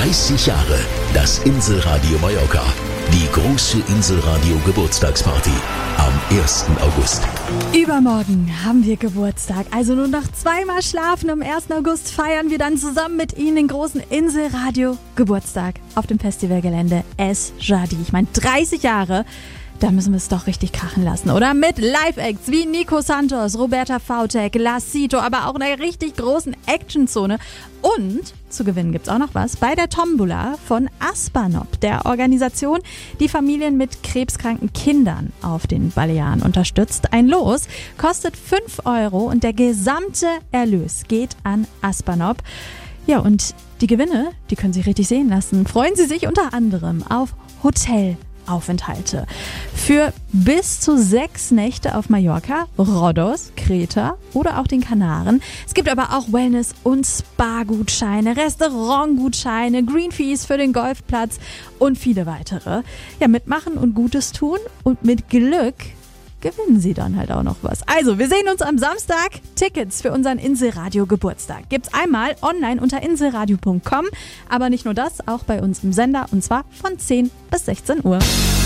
30 Jahre das Inselradio Mallorca. Die große Inselradio Geburtstagsparty am 1. August. Übermorgen haben wir Geburtstag. Also nur noch zweimal schlafen. Am 1. August feiern wir dann zusammen mit Ihnen den großen Inselradio Geburtstag auf dem Festivalgelände Es Jadi. Ich meine, 30 Jahre. Da müssen wir es doch richtig krachen lassen, oder? Mit Live-Acts wie Nico Santos, Roberta Vautek, Lassito, aber auch einer richtig großen Actionzone. Und zu gewinnen gibt's auch noch was bei der Tombola von Aspanop, der Organisation, die Familien mit krebskranken Kindern auf den Balearen unterstützt. Ein Los kostet 5 € und der gesamte Erlös geht an Aspanop. Ja, und die Gewinne, die können Sie richtig sehen lassen. Freuen Sie sich unter anderem auf Hotelaufenthalte für bis zu 6 Nächte auf Mallorca, Rhodos, Kreta oder auch den Kanaren. Es gibt aber auch Wellness- und Spa-Gutscheine, Restaurant-Gutscheine, Greenfees für den Golfplatz und viele weitere. Ja, mitmachen und Gutes tun und mit Glück gewinnen Sie dann halt auch noch was. Also, wir sehen uns am Samstag. Tickets für unseren Inselradio Geburtstag gibt's einmal online unter inselradio.com. Aber nicht nur das, auch bei uns im Sender und zwar von 10 bis 16 Uhr.